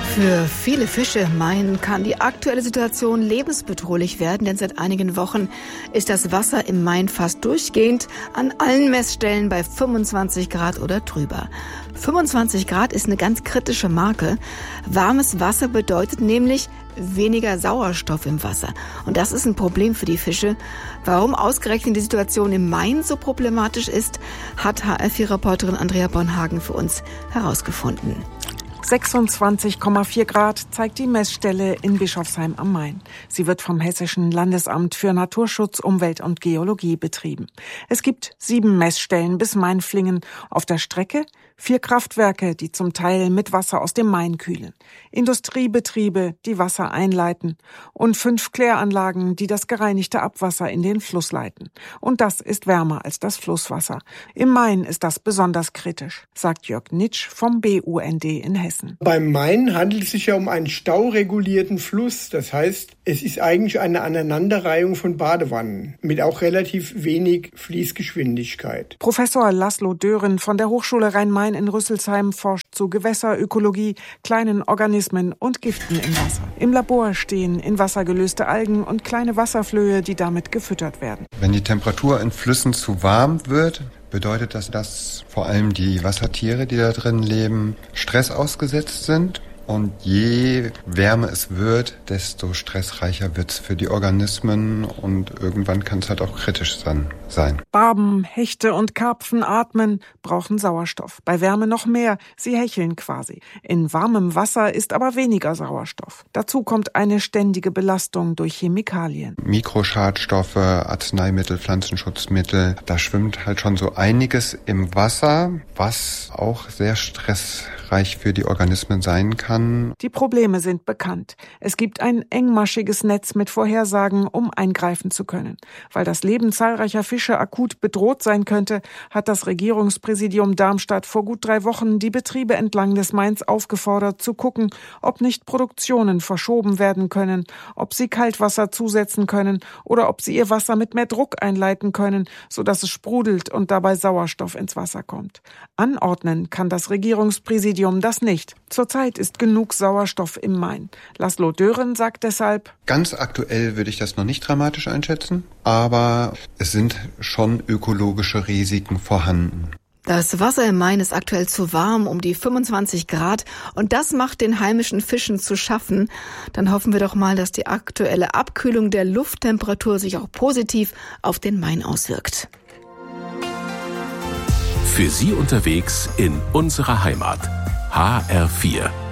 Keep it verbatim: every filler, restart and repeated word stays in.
Für viele Fische im Main kann die aktuelle Situation lebensbedrohlich werden, denn seit einigen Wochen ist das Wasser im Main fast durchgehend an allen Messstellen bei fünfundzwanzig Grad oder drüber. fünfundzwanzig Grad ist eine ganz kritische Marke. Warmes Wasser bedeutet nämlich weniger Sauerstoff im Wasser. Und das ist ein Problem für die Fische. Warum ausgerechnet die Situation im Main so problematisch ist, hat H R vier Reporterin Andrea Bornhagen für uns herausgefunden. sechsundzwanzig Komma vier Grad zeigt die Messstelle in Bischofsheim am Main. Sie wird vom Hessischen Landesamt für Naturschutz, Umwelt und Geologie betrieben. Es gibt sieben Messstellen bis Mainflingen. Auf der Strecke vier Kraftwerke, die zum Teil mit Wasser aus dem Main kühlen. Industriebetriebe, die Wasser einleiten. Und fünf Kläranlagen, die das gereinigte Abwasser in den Fluss leiten. Und das ist wärmer als das Flusswasser. Im Main ist das besonders kritisch, sagt Jörg Nitsch vom B U N D in Hessen. Beim Main handelt es sich ja um einen stauregulierten Fluss. Das heißt, es ist eigentlich eine Aneinanderreihung von Badewannen mit auch relativ wenig Fließgeschwindigkeit. Professor Laszlo Dören von der Hochschule Rhein-Main in Rüsselsheim forscht zu Gewässerökologie, kleinen Organismen und Giften im Wasser. Im Labor stehen in Wasser gelöste Algen und kleine Wasserflöhe, die damit gefüttert werden. Wenn die Temperatur in Flüssen zu warm wird, bedeutet das, dass vor allem die Wassertiere, die da drin leben, Stress ausgesetzt sind. Und je wärmer es wird, desto stressreicher wird es für die Organismen und irgendwann kann es halt auch kritisch sein. Barben, Hechte und Karpfen atmen, brauchen Sauerstoff. Bei Wärme noch mehr, sie hecheln quasi. In warmem Wasser ist aber weniger Sauerstoff. Dazu kommt eine ständige Belastung durch Chemikalien. Mikroschadstoffe, Arzneimittel, Pflanzenschutzmittel, da schwimmt halt schon so einiges im Wasser, was auch sehr stressreich für die Organismen sein kann. Die Probleme sind bekannt. Es gibt ein engmaschiges Netz mit Vorhersagen, um eingreifen zu können. Weil das Leben zahlreicher Fische akut bedroht sein könnte, hat das Regierungspräsidium Darmstadt vor gut drei Wochen die Betriebe entlang des Mains aufgefordert, zu gucken, ob nicht Produktionen verschoben werden können, ob sie Kaltwasser zusetzen können oder ob sie ihr Wasser mit mehr Druck einleiten können, sodass es sprudelt und dabei Sauerstoff ins Wasser kommt. Anordnen kann das Regierungspräsidium das nicht. Zurzeit ist genug Sauerstoff im Main. Laszlo Dören sagt deshalb: Ganz aktuell würde ich das noch nicht dramatisch einschätzen, aber es sind schon ökologische Risiken vorhanden. Das Wasser im Main ist aktuell zu warm, um die fünfundzwanzig Grad, und das macht den heimischen Fischen zu schaffen. Dann hoffen wir doch mal, dass die aktuelle Abkühlung der Lufttemperatur sich auch positiv auf den Main auswirkt. Für Sie unterwegs in unserer Heimat. H R vier.